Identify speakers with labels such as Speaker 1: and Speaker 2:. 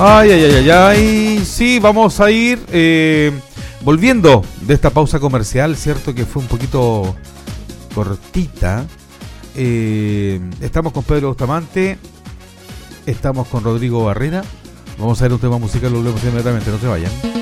Speaker 1: Ay, ay, ay, ay, ay. Sí, vamos a ir volviendo de esta pausa comercial, cierto que fue un poquito cortita. Estamos con Pedro Bustamante, estamos con Rodrigo Barrera. Vamos a ver un tema musical, lo volvemos inmediatamente, no se vayan.